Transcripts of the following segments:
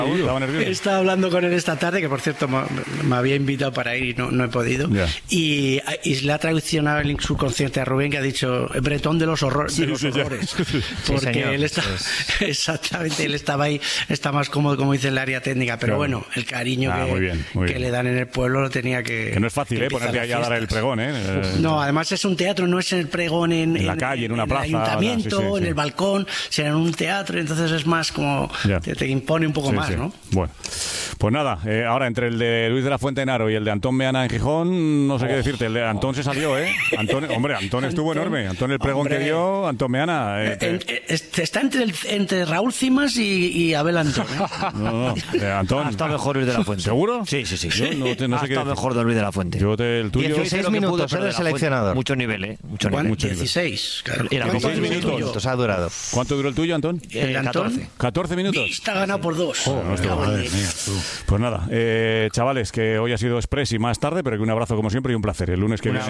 Estaba nervioso. Estaba hablando con él esta tarde, que por cierto me había invitado para ir y no he podido. Yeah. Y le ha traduccionado el subconsciente a Rubén, que ha dicho bretón de los horrores. Porque él está, exactamente, él estaba ahí, está más cómodo, como dice, en el área técnica. Pero bueno, el cariño que le dan en el pueblo lo tenía que... Que no es fácil, ponerte ahí a dar el pregón, No, además es un teatro, no es el pregón en la calle, en una plaza, el ayuntamiento, en el balcón, sino en un teatro, entonces es más como te impone un poco más, ¿no? Bueno, pues nada, ahora entre el de Luis de la Fuente en Haro y el de Antón Meana en Gijón, no sé qué decirte, el de Antón se salió, Antón estuvo enorme, Antón el pregón que dio, Antón Meana... Está entre Raúl Cimas y Abel Antón. No, Antón... Está mejor Luis de la Fuente. ¿Seguro? Sí. Yo no sé qué está mejor de Luis de la Fuente. Yo el tuyo... 16 minutos de seleccionador. Mucho nivel, Mucho nivel. 16, claro. Era 16 minutos ha durado. ¿Cuánto duró el tuyo, Antón? El Antón, 14 minutos. Está ganado por 2. Madre mía, pues nada, chavales, que hoy ha sido express y más tarde, pero que un abrazo como siempre y un placer. El lunes que viene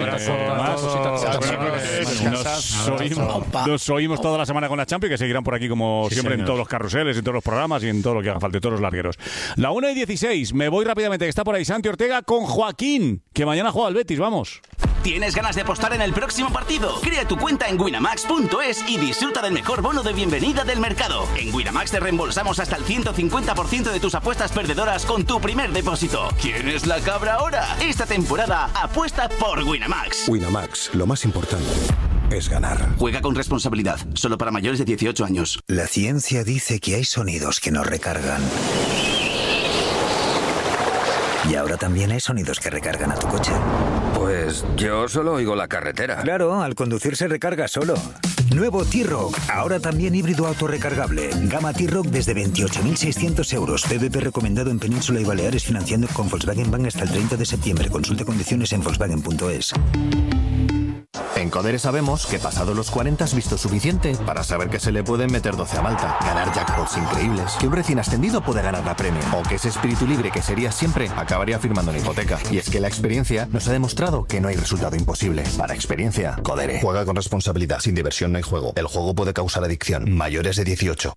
nos oímos toda la semana con la Champions, que seguirán por aquí como siempre en todos los carruseles, en todos los programas y en todo lo que haga falta, todos los largueros. La 1:16, me voy rápidamente, que está por ahí Santi Ortega con Joaquín, que mañana juega al Betis, vamos. ¿Tienes ganas de apostar en el próximo partido? Crea tu cuenta en Winamax.es y disfruta del mejor bono de bienvenida del mercado. En Winamax te reembolsamos hasta el 150% de tus apuestas perdedoras con tu primer depósito. ¿Quién es la cabra ahora? Esta temporada apuesta por Winamax. Winamax, lo más importante es ganar. Juega con responsabilidad, solo para mayores de 18 años. La ciencia dice que hay sonidos que nos recargan. Y ahora también hay sonidos que recargan a tu coche. Pues yo solo oigo la carretera. Claro, al conducir se recarga solo. Nuevo T-Roc, ahora también híbrido autorrecargable. Gama T-Roc desde 28.600 euros. PVP recomendado en Península y Baleares, financiando con Volkswagen Bank hasta el 30 de septiembre. Consulte condiciones en Volkswagen.es. En Codere sabemos que pasado los 40 has visto suficiente para saber que se le pueden meter 12 a Malta, ganar jackpots increíbles, que un recién ascendido puede ganar la Premier, o que ese espíritu libre que sería siempre acabaría firmando una hipoteca. Y es que la experiencia nos ha demostrado que no hay resultado imposible. Para experiencia, Codere. Juega con responsabilidad, sin diversión no hay juego. El juego puede causar adicción. Mayores de 18.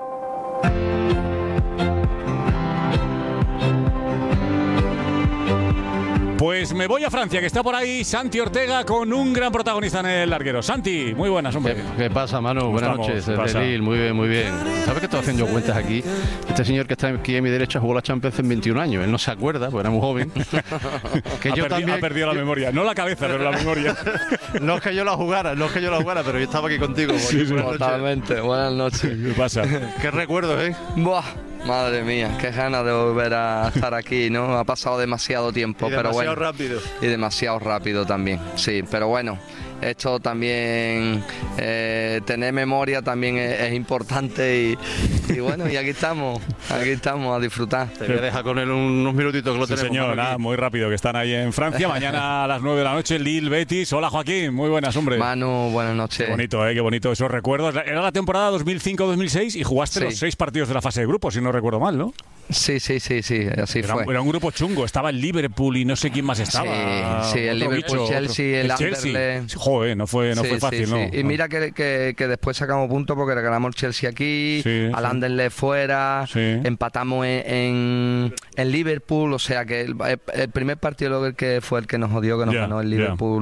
Pues me voy a Francia, que está por ahí Santi Ortega con un gran protagonista en el larguero. Santi, muy buenas, hombre. ¿Qué pasa, Manu? Buenas noches, desde Lille, muy bien, muy bien. ¿Sabes que estoy haciendo cuentas aquí? Este señor que está aquí a mi derecha jugó la Champions en 21 años. Él no se acuerda, porque era muy joven. Que ha perdido la memoria. No la cabeza, pero la memoria. No es que yo la jugara, pero yo estaba aquí contigo. Sí, totalmente. Buenas noches. ¿Qué pasa? Qué recuerdos, ¿eh? Buah. Madre mía, qué ganas de volver a estar aquí, ¿no? Ha pasado demasiado tiempo, pero bueno. Rápido. Y demasiado rápido también, sí, pero bueno. Esto también, tener memoria también es importante y bueno, y aquí estamos a disfrutar. Te voy a dejar con él unos minutitos que lo tenemos. Señor, nada, muy rápido, que están ahí en Francia. Mañana a las 9 de la noche, Lille, Betis. Hola, Joaquín, muy buenas, hombre. Manu, buenas noches. Qué bonito esos recuerdos. Era la temporada 2005-2006 y jugaste los 6 partidos de la fase de grupos, si no recuerdo mal, ¿no? Sí, así fue. Era un grupo chungo, estaba el Liverpool y no sé quién más estaba. Sí, el Liverpool, Chelsea, el Anderlecht. Joder, no fue fácil, sí. ¿no? Y mira que después sacamos puntos porque regalamos el Chelsea aquí, al Anderlecht fuera, empatamos en Liverpool, o sea que el primer partido que fue el que nos jodió, que nos ganó el Liverpool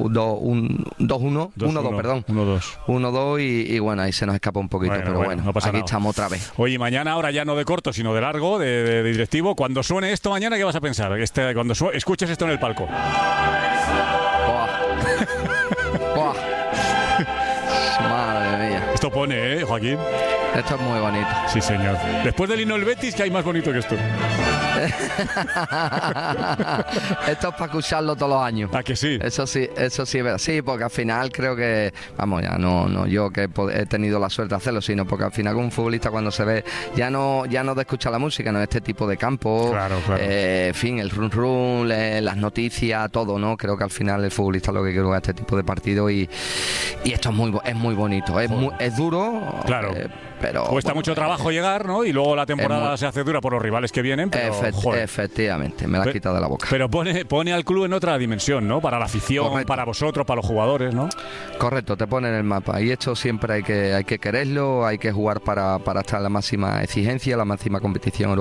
1-2 y bueno, ahí se nos escapó un poquito, pero bueno, no pasa aquí nada. Estamos otra vez. Oye, mañana ahora ya no de corto, sino de largo, de directivo. Cuando suene esto mañana, ¿qué vas a pensar? Cuando escuches esto en el palco. Buah. Madre mía. Esto pone, Joaquín. Esto es muy bonito. Sí, señor. Después del himno del Betis, ¿qué hay más bonito que esto? Esto es para escucharlo todos los años. ¿A que sí? Eso sí, sí, porque al final creo que, vamos, ya no yo que he tenido la suerte de hacerlo, sino porque al final con un futbolista cuando se ve, ya no de escuchar la música, no este tipo de campo, claro. En fin, el run, las noticias, todo, ¿no? Creo que al final el futbolista lo que quiere jugar este tipo de partido y esto es muy bonito, es duro, claro. Pero cuesta mucho trabajo llegar, ¿no? Y luego la temporada se hace dura por los rivales que vienen, pero Efectivamente, me la has quitado de la boca. Pero pone al club en otra dimensión, ¿no? Para la afición, correcto, para vosotros, para los jugadores, ¿no? Correcto, te pone en el mapa. Y esto siempre hay que quererlo, hay que jugar para estar en la máxima exigencia, la máxima competición europea.